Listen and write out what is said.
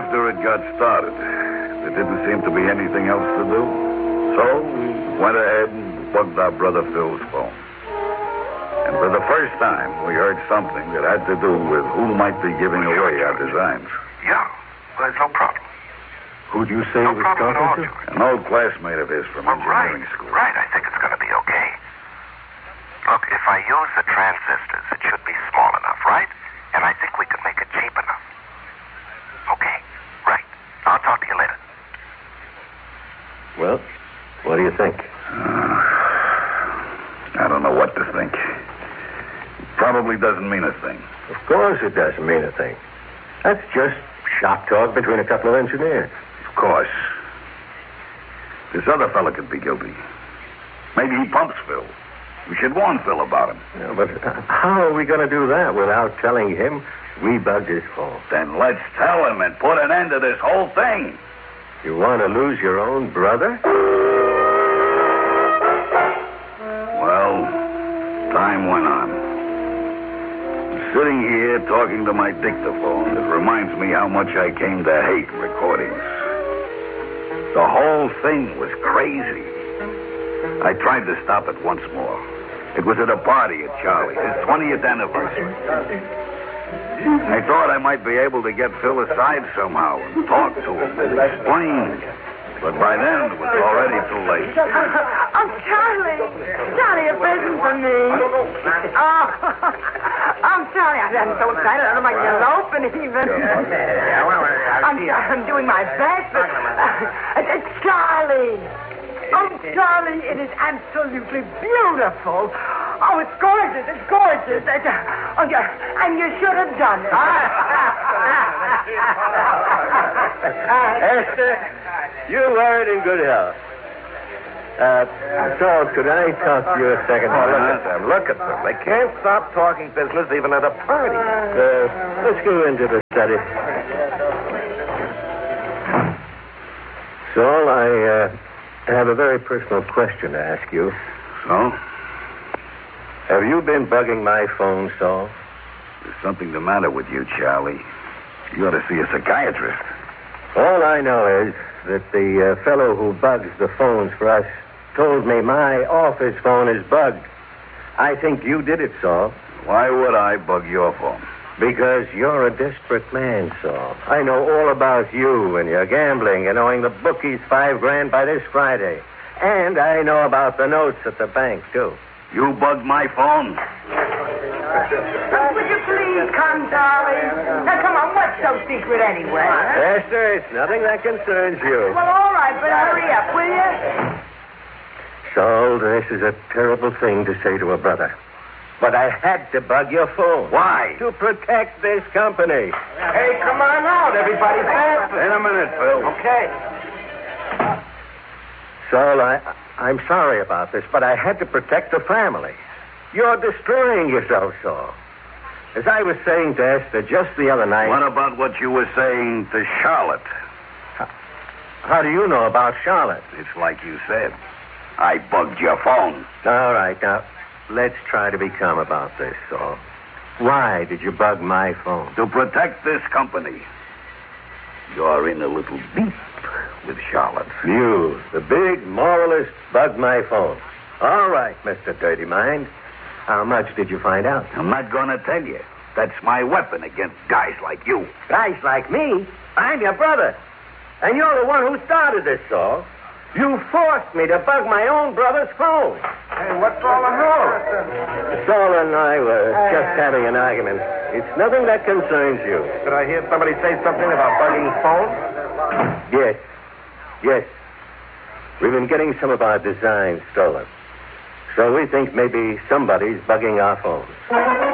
after it got started, there didn't seem to be anything else to do. So we went ahead and bugged our brother Phil's phone. And for the first time, we heard something that had to do with who might be giving away our designs. Yeah, well, there's no problem. Who'd you say No was problem at all, talking to? George. An old classmate of his from engineering school. Right, I think it's going to be okay. Look, if I use the transistors, it should be small enough, right? And I think we can make it cheap enough. Okay, right. I'll talk to you later. Well, what do you think? I don't know what to think. Probably doesn't mean a thing. Of course it doesn't mean a thing. That's just shop talk between a couple of engineers. Of course. This other fella could be guilty. Maybe he pumps Phil. We should warn Phil about him. Yeah, but how are we going to do that without telling him we bugged his phone? Then let's tell him and put an end to this whole thing. You want to lose your own brother? Well, time went on. I'm sitting here talking to my dictaphone. It reminds me how much I came to hate recordings. The whole thing was crazy. I tried to stop it once more. It was at a party at Charlie's, his 20th anniversary. I thought I might be able to get Phil aside somehow and talk to him and explain. But by then, it was already too late. Oh, Charlie. Charlie, a present for me. Oh, Charlie, I'm so excited. I don't like eloping even. I'm doing my best. It's Charlie. Oh, Charlie, it is absolutely beautiful. Oh, it's gorgeous. It's gorgeous. Oh, yeah, and you should have done it. Esther, you were in good health. So, could I talk to you a second? Look at them. They can't stop talking business even at a party. Let's go into the study. Saul, I have a very personal question to ask you. So? Have you been bugging my phone, Saul? There's something the matter with you, Charlie. You ought to see a psychiatrist. All I know is that the fellow who bugs the phones for us told me my office phone is bugged. I think you did it, Saul. Why would I bug your phone? Because you're a desperate man, Saul. I know all about you and your gambling and owing the bookies $5,000 by this Friday. And I know about the notes at the bank, too. You bugged my phone? Would you please come, Charlie? Now, come on, what's so secret anyway? Esther, it's nothing that concerns you. Well, all right, but hurry up, will you? Saul, this is a terrible thing to say to a brother. But I had to bug your phone. Why? To protect this company. Hey, come on out. Everybody's dancing. In a minute, Phil. Okay. Saul, I'm sorry about this, but I had to protect the family. You're destroying yourself, Saul. As I was saying to Esther just the other night... What about what you were saying to Charlotte? How do you know about Charlotte? It's like you said. I bugged your phone. All right, now, let's try to be calm about this, Saul. Why did you bug my phone? To protect this company. You're in a little deep with Charlotte. You, the big moralist, bugged my phone. All right, Mr. Dirty Mind. How much did you find out? I'm not going to tell you. That's my weapon against guys like you. Guys like me? I'm your brother. And you're the one who started this, Saul. You forced me to bug my own brother's phone. Hey, what's all the hell? Saul and I were just having an argument. It's nothing that concerns you. Did I hear somebody say something about bugging phones? Yes. We've been getting some of our designs stolen. So we think maybe somebody's bugging our phones.